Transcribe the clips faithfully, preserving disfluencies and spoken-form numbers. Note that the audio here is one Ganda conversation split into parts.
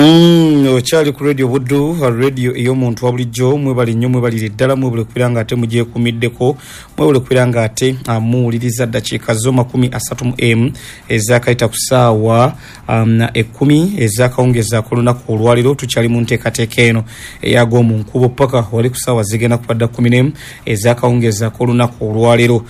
Mm, ochali ku radio Buddu, radio iyo muntu wabulijjo mwebali nnyo mwebali ddala mwebale kwiranga ate mujye kumiddeko mwebale kwiranga ate amuuliriza dakiika zo makumi asatu mu m ezakaita ku ssaawa um, ekumi ezakawungeza ku lunaku olwaliro tukyali mu nteekateeka eno eyag'omu nkubo paka wali ku ssaawa zigenda kubadda kumi n'emu ezakawungeza ku lunaku olwaliro.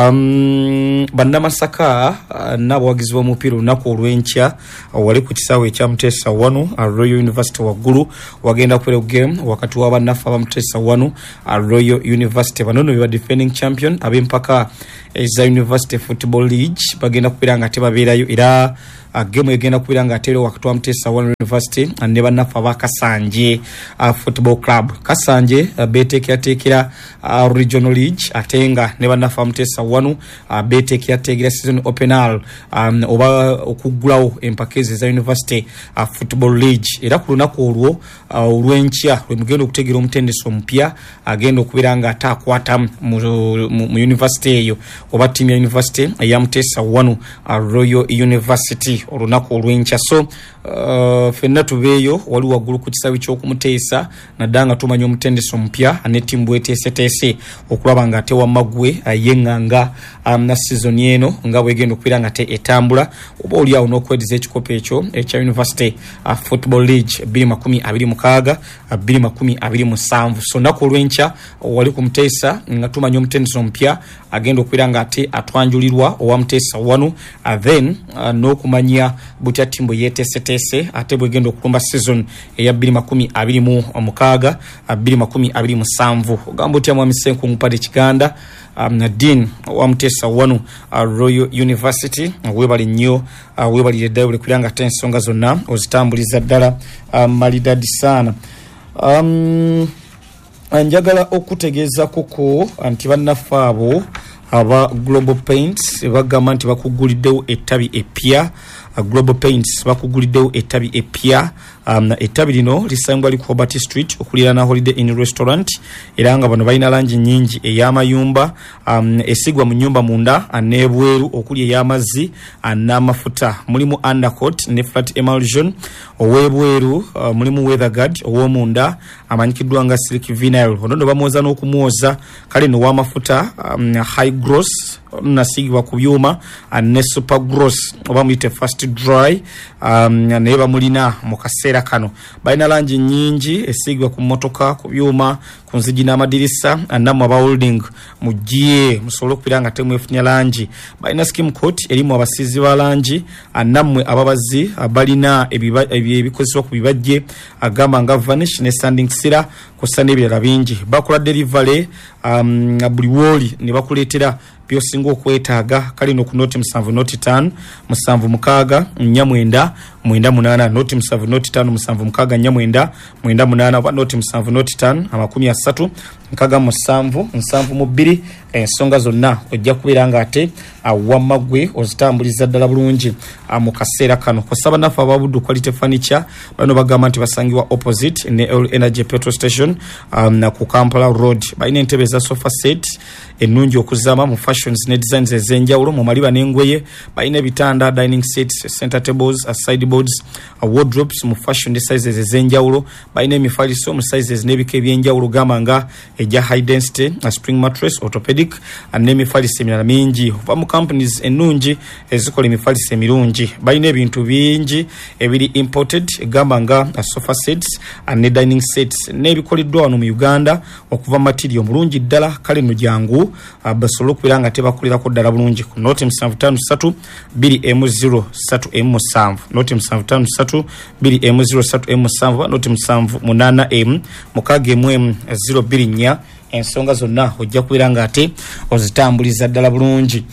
Um, bannamasaka uh, n'abawagizi b'omupiira olunaku olw'enkya uh, wali ku kisaawe ekya Muteesa wano Royal University waggulu wagenda kwera game wakati wa bannafa ba Muteesa wano Royal University banono biba defending champion abempaka eza University Football League bagenda kupiranga ate babeerayo era Uh, game egenda kubiranga atero wakati wa Muteesa wano University ne bannafa ba Kasanje uh, Football Club. Kasanje uh, betekera tekera uh, Regional League atenga ne bannafa Muteesa wano uh, betekera tegera season openal um, oba okugulawo empakeze za University uh, Football League era ku lunaku olwo uh, olw'enkya lwe mugenda okutegera omutendeso omupya agenda okubiranga atakwata mu, mu, mu university eyo oba team ya University ya Muteesa wano uh, Royal University olunaku olw'enkya. So uh, fenna tubeeyo wali waggulu ku kisaawe ky'okumuteesa naddanga tumanya omutendeso omupya ne ttiimu bweteeseteese okulaba nga ate wamagwe yeŋŋanga um, na season eno nga bwegenda okubeera nga te etambula oba oli awo n'okwediza ekikopo ekyo ekya University uh, Football League bbiri makumi abiri mukaaga bbiri makumi abiri musanvu. So nnaku olw'enkya wali ku Muteesa nga tumanya omutendeso omupya agenda okubeera nga ate atwanjulirwa owa Muteesa wano uh, then uh, n'okumanya butya ttiimu yeeteeseteese ate bwegenda okulumba season eya bbiri makumi abiri mu mukaaga bbiri makumi abiri musanvu. Ogamba otya mwami Ssenkungu Mpade Kiganda um, Dean wa Muteesa wano uh, Royal University webali nnyo uh, webalire ddala buli kulanga ate ensonga zonna ozitambuliza ddala uh, malidadi sana. um, njagala okutegeeza koko nti bannaffe abo aba Global Paints bagamba nti bakuguliddewo ettabi eppya. Uh, Global Paints bakuguliddewo ettabi eppya. Um, ettabi lino lisangibwa li Hobart Street okulira na Holiday Inn Restaurant era nga bano balina langi nnyingi ey'amayumba um, esigwa mu nnyumba munda n'ebweru okuli ey'amazzi n'amafuta. Mulimu undercoat ne flat emulsion ow'ebweru, uh, mulimu weatherguard ow'omunda amanyikiddwa nga silk vinyl onono bamwoza n'okumwoza kale n'ow'amafuta um, high gross nasigibwa ku byuma ne super gross oba muyite fast dry um, naye bamulina mu kaseera kano balina langi nnyingi esigibwa ku mmotoka ku byuma ku nzigi n'amadirisa nammwe aba holding mujje musobole okupira nga temwefunya langi. Balina skim coat erimu abasiizi ba langi nammwe ababazi balina ebikozesebwa ku bibajje agamba nga vanish ne standing sira kosa n'ebirala bingi. Bakola delivery um, buli wooli ne bakuleetera byosinga okwetaaga kali no ku noti musanvu noti ttaano musanvu mukaaga nnya mwenda mwenda munaana noti musanvu noti ttaano musanvu mukaaga nnya mwenda mwenda munaana oba noti musanvu noti ttaano amakumi asatu nkaaga musanvu nsanvu mu bbiri. Ensonga zonna ojja kubeera nga ate wamagwe ozitambuliza ddala bulungi mu kaseera kano. Kusaba nafa ababuddu quality furniture bano bagamba nti basangibwa opposite ne L Energy petrol station um, na ku Kampala Road. Balina entebe za sofa set ennungi okuzama mu fashions ne designs ez'enjawulo mu maliba n'engoye. Balina ebitanda, dining sets, center tables, sideboards, wardrobes mu fashion sizes ez'enjawulo. Balina emifaliso mu sizes n'ebika eby'enjawulo gamba nga ejja high density, a spring mattress, orthopedic n'emifaliso emirala mingi ova mu companies ennungi ezikola emifaliso emirungi. Balina ebintu bingi ebiri imported gamba nga sofa sets ne dining sets n'ebikoleddwa wano mu Uganda okuva material mulungi ddala. Kale no jangu basobola okubeera nga tebakulirako ddala bulungi ku noti musanvu ttaano ssatu bbiri emu zero ssatu emu musanvu noti musanvu ttaano ssatu bbiri emu zero ssatu emu musanvu noti musanvu munaana emu mukaaga emu emu zero bbiri nnya. Ensonga zonna ojja kubeera nga ate ozitambuliza ddala bulungi.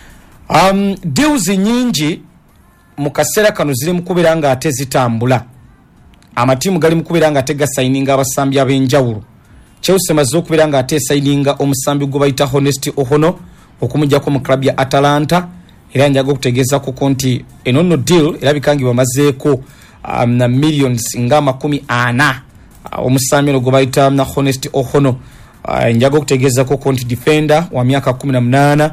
Um, deals nyingi mu kaseera kano ziri mu kubeera nga ate zitambula. Amatiimu gali mu kubeera nga ate gasayininga abasambi ab'enjawulo. Chelsea emaze okubeera nga ate esayininga omusambi gwe bayita Honest Ohono okumugyako mu club ya Atalanta era njaga okutegeeza ko nti eno nno deal erabika nga bamazeeko um, na millions nga makumi ana uh, omusambi ono gwe bayita na Honest Ohono. Uh, njaga okutegeeza ko nti defender wa myaka kumi na munaana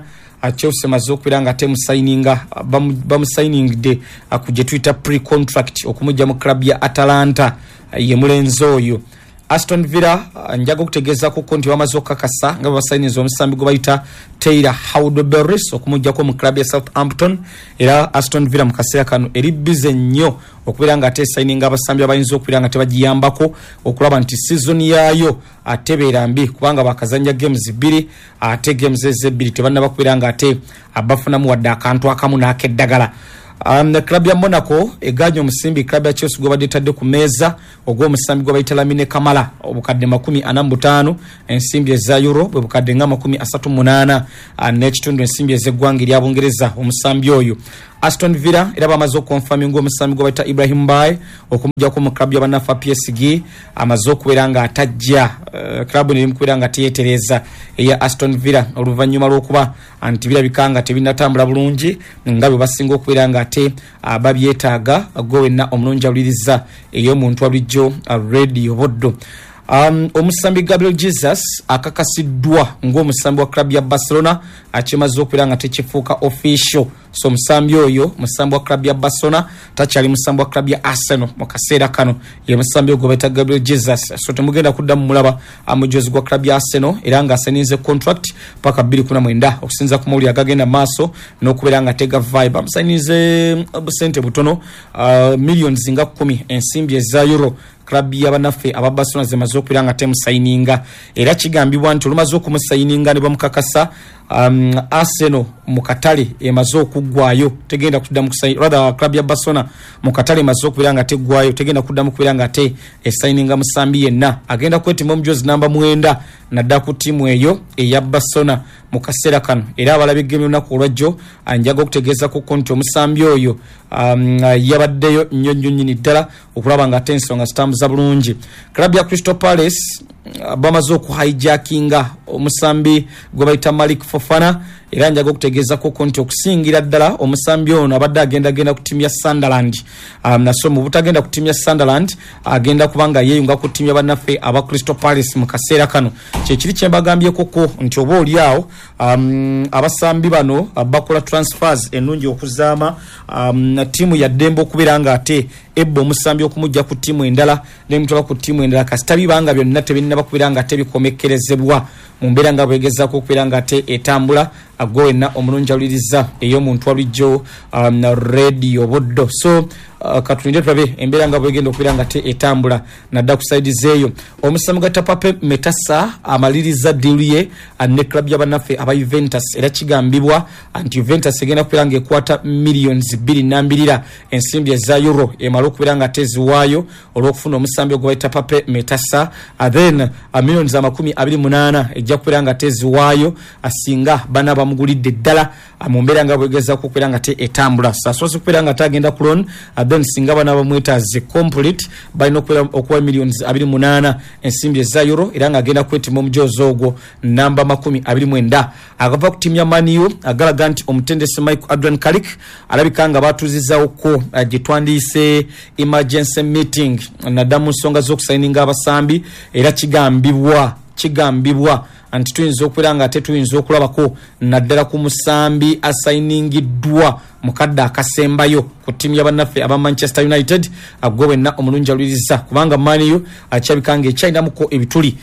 Chelsea mazo okubira nga ate musayininga bamusainingide ku gye tuyita pre-contract okumujja mu club ya Atalanta ye mulenzi oyo. Aston Villa njaga okutegeeza ku konti bamaze okukakasa nga basayiniza omusambi gwe bayita Taylor Howard-Bellis okumujjako mu club ya Southampton, era Aston Villa mu kaseera kano eri bize nnyo okubeera nga ate sayininga abasambi abayinza okubeera nga tebagiyambako okulaba nti season yaayo atebeera mbi kubanga bakazanya games bbiri ate games ezebbiri tebannaba kubeera nga ate abafunamu wadde akantu akamu n'akeddagala. Um, club ya Monaco eganya omusimbi club ya Chelsea gobadde tadde ku meeza ogwo omusambi gwe bayita Lamine Kamara obukadde makumi ana mu butaano ensimbi eza euro bwe bukadde nga makumi asatu mu munaana n'ekitundu ensimbi ez'eggwanga erya Bungereza omusambi oyo. Aston Villa era bamaze okonfaminga omusambi gwe bayita Ibrahim Mbaye okumujjako mu club y'abanafa P S G amaze okubeera nga atajja uh, club n'erimu kubeera nga teyeetereza eya Aston Villa oluvannyuma lw'okuba anti birabika nga tebinatambula bulungi nga bwe basinga okubeera nga ate uh, babyetaaga gwe wenna omulungi awuliriza ey'omuntu wabulijjo uh, Radio Boddo. Um, omusambi Gabriel Jesus akakasiddwa ng'omusambi wa club ya Barcelona akimaze okubeera nga tekifuuka official. So musambi oyo musambi wa club ya Barcelona takyali musambi wa club ya Arsenal mu kaseera kano ye musambi ogwo bayita Gabriel Jesus. So temugenda kuddamu mulaba amujozi gwa club ya Arsenal era nga asaninze contract paka bbiri kumi na mwenda okusinza ku mawulire agagenda maaso n'okubeera nga tega vibe amusainize busente butono uh, millions nga kumi ensimbi eza euro club y'abanafe aba Barcelona zimaze okubeera nga temusayininga era kigambibwa nti olumaze okumusayininga ne bamukakasa um, Arsenal mu katale emaze okuggwayo tegenda kuddamu kusayi rather club ya Barcelona mu katale emaze okubeera nga teggwayo tegenda kuddamu kubeera nga te esayininga musambi yenna agenda kwetima omujozi namba mwenda nadda ku tiimu eyo eya Barcelona mu kaseera kano era abalabe gemu olunaku olwajjo anjaga okutegeeza ku konti omusambi oyo um, yabaddeyo nnyo nnyo nnyini ddala okulaba nga ate ensonga zitambuza bulungi. Club ya Crystal Palace bamaze okuhijackinga omusambi gwe bayita Malik Fofana era njaga okutegeeza ku konti okusingira ddala omusambi ono abadde agenda agenda ku tiimu ya Sunderland um, naso mu butagenda ku tiimu ya Sunderland agenda kubanga yeeyunga ku tiimu y'abannaffe aba Crystal Palace mu kaseera kano kyekiri kye mbagambyeko ko nti oba oliawo um, abasambi bano bakola transfers ennungi okuzaama um, tiimu ya Dembo okubeera nga ate ebba omusambi okumujja ku tiimu endala n'emutwala ku tiimu endala kasita bibanga byonna tebinnaba kubeera nga ate bikomekkerezebwa mu mbeera nga bwegezaako okubeera nga ate etambula agwo wenna omulungi awuliriza ey'omuntu wabulijjo um, Radio Boddo. So uh, katulinde tulabe embeera nga bwegenda okubeera nga te etambula nadda ku sides eyo. Omusambi gwa Tapape Metasa amaliriza deal ye ne club y'abannaffe aba Juventus era kigambibwa anti Juventus egenda kubeera nga ekwata millions bbiri nambirira ensimbi eza euro emala okubeera nga teziwaayo olw'okufuna omusambi ogwa Tapape Metasa uh, then uh, millions amakumi abiri munaana ejja kubeera nga teziwaayo asinga bana bamugulidde ddala mu mbeera nga bwegezaako okubeera nga te etambula sasoose okubeera nga tagenda ku loan uh, then singa bana bamwetaaze complete balina okuwa millions abiri munaana ensimbi eza euro era nga agenda kwetima omujozi ogwo namba makumi abiri mwenda agava ku tiimu ya Maniu agalaga nti omutendesi Michael Adrian Carrick alabika nga batuuzizaawoko uh, gye twandiise emergency meeting nadda mu nsonga z'okusayininga abasambi era kigambibwa kigambibwa anti tuyinza okubeera nga ate tuyinza okulabako naddala ku musambi asayiningiddwa mukadde akasembayo ku tiimu y'abannaffe aba Manchester United agwe wenna omulungi awuliriza kubanga Maniu akyabika nga ekyayinamuko ebituli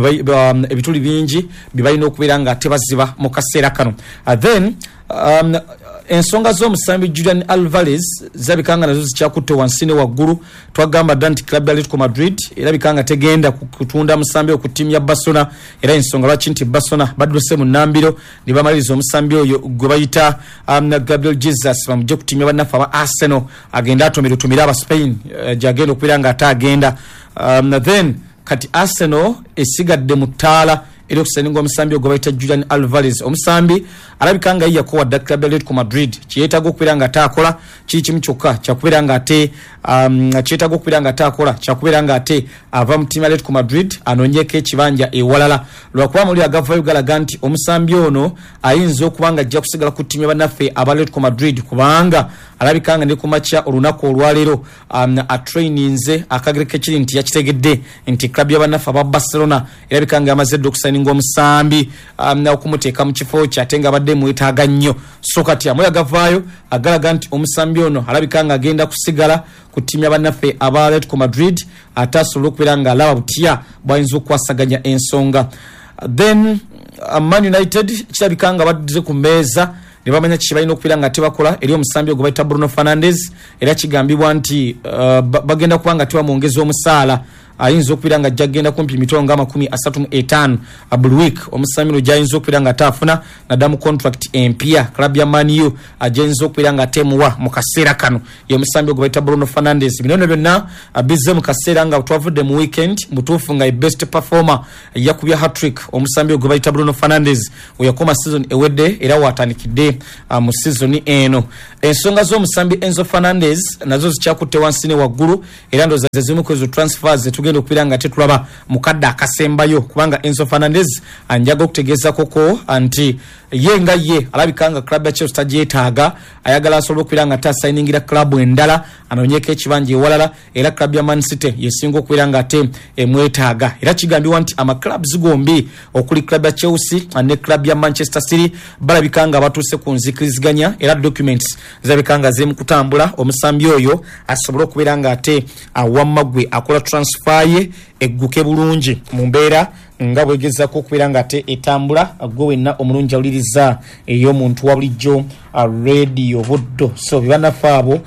ebituli bingi bye balina okubeera nga tebaziba mu kaseera kano then um, ensonga z'omusambi Julian Alvarez zabikanga nazo zikyakutte wansi ne waggulu twagamba dda nti club ya Atletico Madrid erabika nga tegenda kutunda musambi ku tiimu ya Barcelona era ensonga lwaki nti Barcelona badduse mu nnambiro ne bamaliriza omusambi oyo gwe bayita um, Gabriel Jesus bamujje ku tiimu y'abannaffe aba Arsenal agenda atomeretumira aba Spain uh, gyagenda okubeera nga ate agenda um, then kati Arsenal esigadde mu ttaala eri okusayininga omusambi ogwo bayita Julian Alvarez omusambi alabika nga yiyako wadda club ya Atletico Madrid kyetaaga okubeera nga taakola kiri kimu kyokka kyakubeera nga ate um, kyetaaga okubeera nga taakola kyakubeera nga ate ava mu tiimu ya Atletico Madrid anoonyeeko ekibanja ewalala lwakuba muli agavayo galaga nti omusambi ono ayinza okuba nga ajja kusigala ku tiimu y'abannaffe aba Atletico Madrid kubanga alabika nga ne ku makya olunaku olwaleero um, atraininze akagere kekiri nti yakitegedde nti club y'abannaffe aba Barcelona erabika nga amaze dde okusayininga kusayininga omusambi um, okumuteeka mu kifo kyatenga badde mwetaaga nnyo so kati amoya gavaayo agalaga nti omusambi ono alabika nga agenda kusigala ku ttiimu y'abannaffe aba Atletico Madrid ate asobole okubeera nga alaba butya bwayinza okukwasaganya ensonga. Then uh, Man United kirabika nga badduze ku mmeeza ne bamanya kiki balina okubeera nga tebakola eri omusambi ogwo bayita Bruno Fernandes era kigambibwa nti uh, bagenda kuba nga tebamwongeza omusaala ayinza okubeera nga ajja kugenda kumpi mitwalo nga amakumi asatu mu etaano buli week. Omusambi ono gyayinza okubeera nga ataafuna naddamu contract empya club ya Man U agyayinza okubeera nga ateemuwa mu kaseera kano ye omusambi ogwo bayita Bruno Fernandes. Bino byonna bizze mu kaseera nga twavudde mu weekend mutuufu nga best performer yakubya hat-trick omusambi ogwo bayita Bruno Fernandes oyakoma season ewedde era watandikidde uh, mu season eno. Ensonga z'omusambi Enzo Fernandes nazo zikyakutte wansi ne waggulu era ndoza zimu ku zo transfers tugenda okubeera nga tetulaba mukadde akasembayo kubanga Enzo Fernandes anjaga okutegeeza koko anti ye nga ye alabika nga club ya Chelsea tagyetaaga ayagala asobole okubeera nga tasayiningira club endala anoonyeko ekibanja ewalala era club ya Man City yesinga okubeera nga ate emwetaaga era kigambibwa nti ama clubs gombi okuli club ya Chelsea ne club ya Manchester City balabika nga batuuse ku nzikiriziganya era documents zalabika nga zemu kutambula omusambi oyo asobole okubeera nga ate awamagwe akola transfer ye egguke bulungi mu mbeera nga bwegezako okubeera nga ate etambula gwe wenna omulungi awuliriza ey'omuntu wa bulijjo radio buddo so bibanafe abo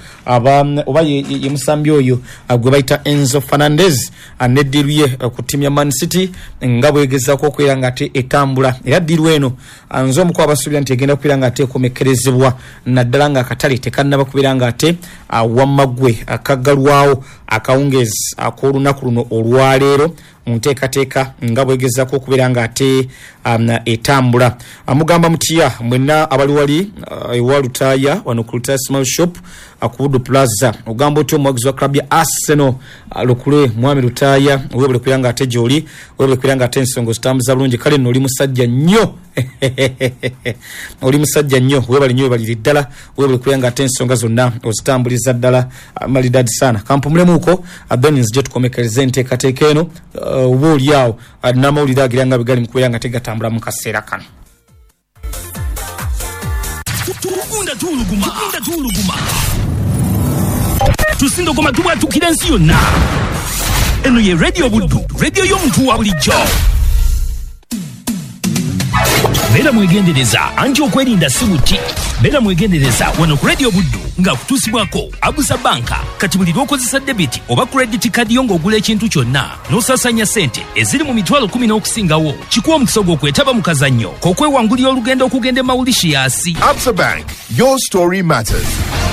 oba ye musambi oyo gwe bayita Enzo Fernandes neddiru ye ku ttiimu ya Man City nga bwegezako okubeera nga ate etambula era ddiru eno nze omukuba abasuubira nti egenda okubeera nga ate ekomekerezebwa naddala nga akatale tekannaba kubeera nga ate wammagwe akaggalwawo akawungeezi ak'olunaku luno olwaleero mu nteekateeka nga bwegezako okubeera nga ate um, etambula. Amugamba mutya mwenna abali wali uh, ewa Lutaaya wano ku Lutaaya Small Shop ku Buddu Plaza ogamba otyo omuwagizi wa club ya Arsenal uh, Lukule Mwami Lutaaya webule kubeera nga ate gy'oli webule kubeera nga ate ensonga zitambuza bulungi kale nno oli musajja nnyo oli musajja nnyo webali nnyo webaliri ddala webule kubeera nga ate ensonga zonna ozitambuliza ddala uh, malidadi sana kampumulemuuko uh, then nzije tukomekereze enteekateeka eno uh, ubo liao n'amawulire agiranga bigali mu kubeera nga tegatambula mu kaseera kano. Tukunda tuluguma, tukunda tuluguma. Tusindo goma tuwa tukirensi yonna. Eno ye radio buddu, radio y'omuntu wa bulijjo. Bera mwegendereza anti okwerinda si buti. Bera mwegendereza wano ku radio buddu nga kutusibwako Abusa Banka kati buli lw'okozesa debit oba credit card yo ng'ogula ekintu kyonna n'osasanya sente eziri mu mitwalo kumi n'okusingawo kikuwa omukisa gw'okwetaba mu kazannyo k'okwewangulira olugendo okugenda e Mauritius. Absa Bank, your story matters.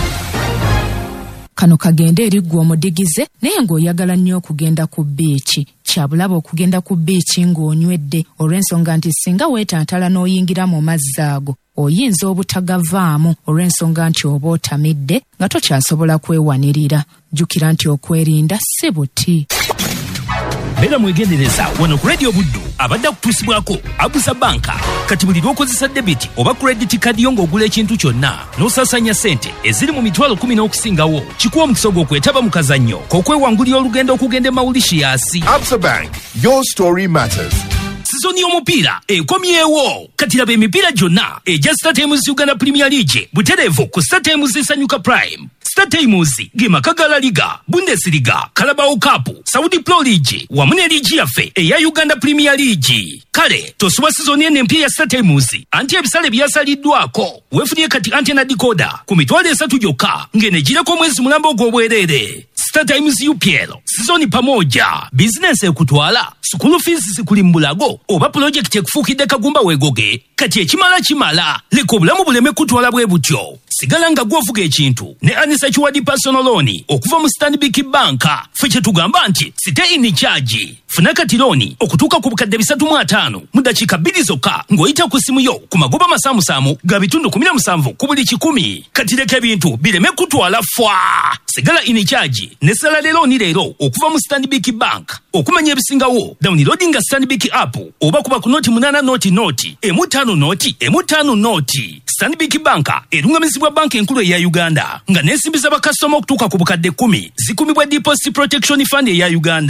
Kano kagende eri gwe omudigize naye ng'oyagala nnyo okugenda ku biici kyabulaba okugenda ku biici ng'onywedde olw'ensonga nti singa weetantala n'oyingira mu mazzi ago oyinza obutagavaamu olw'ensonga nti oba otamidde nga tokyasobola kwewanirira. Jjukira nti okwerinda si buti. Bera mwegendereza wano ku radio buddu abadde kutusibwako Abusa Banka kati buli lw'okozesa debit oba credit card yo ng'ogula ekintu kyonna n'osasanya sente eziri mu mitwalo kumi n'okusingawo kikuwa omukisa gw'okwetaba mu kazannyo k'okwewangulira olugendo okugenda e Mauritius. Absa Bank, your story matters. Sizoni y'omupiira ekomyewo kati laba emipiira gyonna egya StarTimes Uganda Premier League butereevu ku StarTimes Esanyuka Prime. StarTimes ge maka ga La Liga, Bundesliga, Carabao Cup, Saudi Pro League wamu ne liigi yaffe eya Uganda Premier League. Kale tosuba sizoni eno empya ya StarTimes anti ebisale byasaliddwako weefunye kati antena decoder ku mitwalo esatu gyokka ng'enegireko omwezi mulamba ogw'obwereere. StarTimes U P L sizoni pamoja business ekutwala school fees zikuli mbulago oba project ekufuukidde kagumba weegoge kati ekimala kimala leka obulamu buleme kutwala bwe butyo. Sigala nga gwovuga ekintu ne Anisa Chiwadi personal loan okuva mu Stanbic Bank ffe kye tugamba nti stay in charge. Funa kati loan okutuuka ku bukadde bisatu mu ataano mu dakiika bbiri zokka ng'oyita ku simu yo ku magoba masaamusaamu ga bitundu kumi na musanvu ku buli kikumi. Kati leka ebintu bireme kutwala fwa. Sigala in charge ne salary loan leero okuva mu Stanbic Bank. Okumanya ebisingawo downloadinga Stanbic app oba kuba ku noti munana noti noti emu ttaano noti emu ttaano noti. Stanbic Bank erungamizibwa banka enkulu eya Uganda nga n'ensimbi z'abakasitoma okutuuka ku bukadde kkumi zikumibwa Deposit Protection Fund eya Uganda.